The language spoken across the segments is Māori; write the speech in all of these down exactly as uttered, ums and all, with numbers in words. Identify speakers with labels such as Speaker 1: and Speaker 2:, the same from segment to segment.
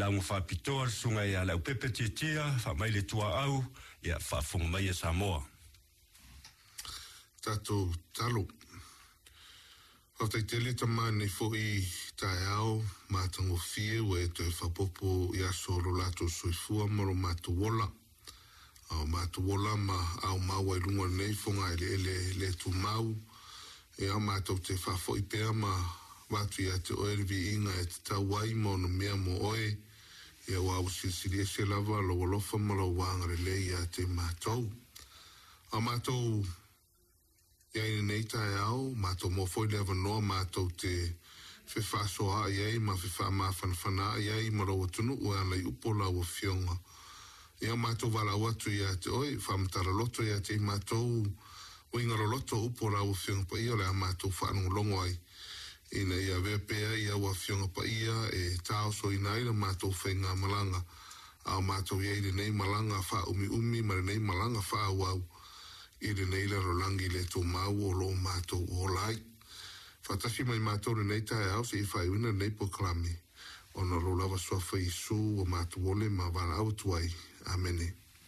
Speaker 1: la un fa pitoa sunga ia la pepe titia fa mai le tua au ia fa fong mai e Samoa.
Speaker 2: Tato talo. O te tele tamane fo i tae au matango fie we te whapopo ia soro lato soifua maro matu wola. Au matu wola ma au maua i runga nei fonga ele ele le tu mau. E au mato te whafo i pēr ma watu ia te oervi inga e te tawai mo no mea mo oe. Ia wau sisiri e se lava lo walofa ma lo wangare le ia te matou. Au matou ia ina nei tae au, mātou mō foi lewa noa mātou te whewhasoa iei, ma whewha mā whanawhana iei, ma rawa tunu ua alai upo la ua whionga. Ia mātou wala watu ia te oi, whamatara loto ia te mātou, o ingaro loto upo la ua whionga pa ia, lea mātou whanungu longo ai. Ina ia vepea ia ua whionga pa ia, e tāo so ina ina mātou whainga malanga. Au mātou iei nei malanga wha umi umi, mara nei malanga wha au au. Ire nei la rolangi le tō mau o lo mātou o lai. Whatasi mai mātou re nei tae au se i whai wina nei poklame. O na lo lava sofa i su o mātou ole ma wala au tuai. Amene.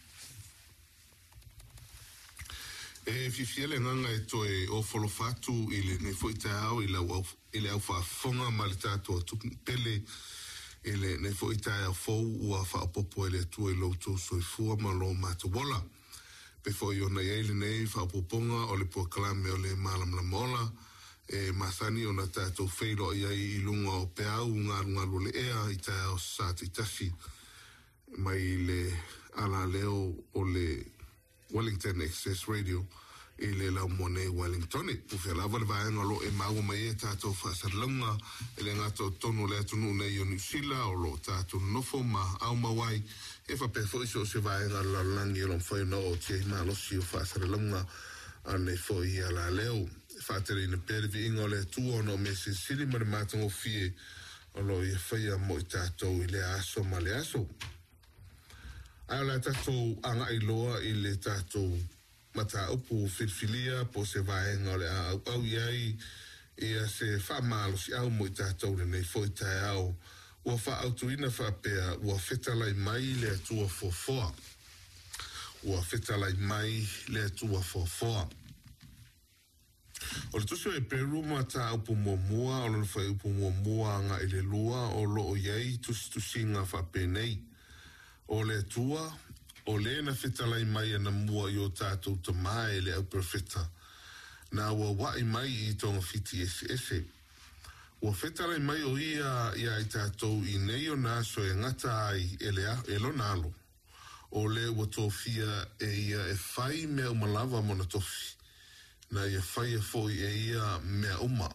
Speaker 2: E fifiele nganga e toe o folo fatu ile ne foi tae au ile au ile au whafonga ma le tātou a tuku pele ile ne foi tae au fou ua whaapopo ele tue lo tō soifua ma lo mātou wola. Pe foi ona ele nei fa poponga o le poklame o le malam la mola e masani ona tato feilo ia i lunga o pe au ngaru ngaru le ea i ta o sati tafi mai le ala leo o le Wellington Access Radio i le la mone Wellington pu fe lava le vaenga lo e mau mai e tato fa sarlanga e le ngato tonu le atunu nei o New Zealand o lo tato nofo ma au mawai e fa pe foi so se vai na la langi lo foi no che ma lo si fa sare lunga ane foi ala leo fa tere in pervi ingole tu no mesi sili mar matango fie o lo e foi a mo tato ile aso male aso ala tato anga iloa ile tato mata upu filfilia po se vai ngole au au yai e se fa malo si au mo tato ne foi tae ua whaautuina whapea, ua whetalai mai le atua fofoa. Ua whetalai mai le atua fofoa. O le tuso e peru ma ta upu mua mua, o le whai upu mua mua nga ile lua, o lo o iei tusi tusi nga whape nei. O le atua, o le na whetalai mai ana mua i o tātou ta mai le au perfeta. Na ua wai mai i tonga fiti ese ese. Ua whetara mai o ia ia i tātou i nei o nāso e ngata ai e lea e lo nalo. O le ua tōwhia e ia e whai mea umalawa mona tofi. Na ia whai e fōi e ia mea uma.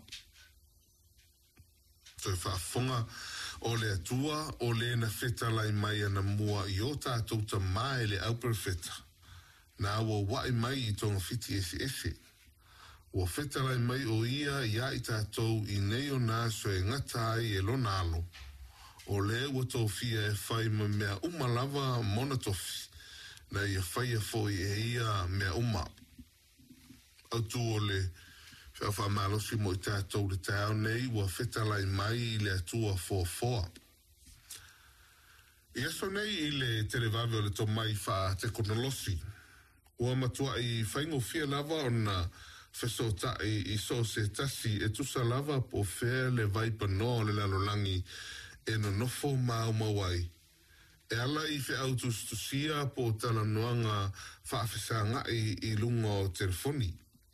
Speaker 2: So e whaafonga o le atua o le na whetara mai ana mua i o tātou ta mai le au perfeta. Na ua wai mai i tonga fiti ese ese. Ua whetara mai o ia ia i tātou i nei o nāso e ngata ai e lo nalo. O le ua tōwhia e whai ma mea umalawa mona tofi. Na ia whai e foi e ia mea uma. Autu o le whiawha malosi mo i tātou le tāo nei ua whetara mai i le atua fōfoa. I aso nei i le televawe o le to mai wha te konolosi. Ua matua i whaingo fia lava o na feso tai i so se tasi e tusa lava po fea le vaipa no le lalolangi e no nofo mau mawai. E ala i fe autus tusia po tala noanga whaafesa ngai i lunga o telefoni.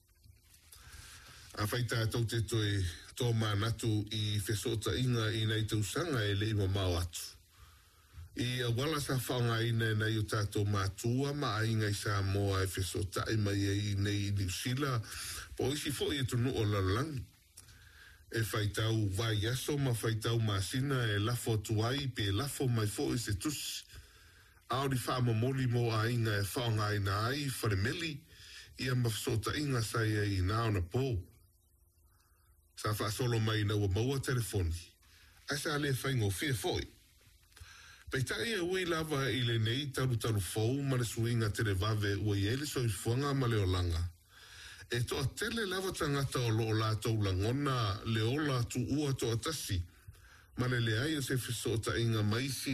Speaker 2: A whaita tau te toi tō manatu i feso ta inga i nei tausanga e le ima mau atu. I a wala sa whaonga ina na i o tātou mātua ma a inga i sa moa e feso tai mai e i nei New Zealand po isi fo i e tunu o lalangi. E whaitau vai aso ma whaitau masina e lafo tuai pe lafo mai fo i se tusi. Aori whaama moli mo a inga e whaonga ina ai wharemeli i a mafsota inga sa ia i naona po. Sa whaasolo mai na ua maua telefoni. Asa le whaingo fia foi. Peitai e ui lava i le nei taru taru fau ma le suinga tere vave ua i ele so i fuanga ma le olanga. E toa tele lava tangata o loo lātou langona le ola tu ua toa tasi ma le le ai o se fisota inga maisi